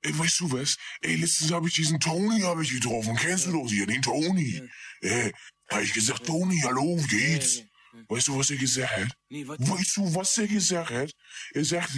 Ey, weißt du was? Ey, letztens habe ich diesen Tony getroffen. Kennst du doch hier, den Tony? Hab ich gesagt, Tony, hallo, wie geht's? Weißt du, was er gesagt hat? Nee, was? Weißt du, was er gesagt hat? Er sagt,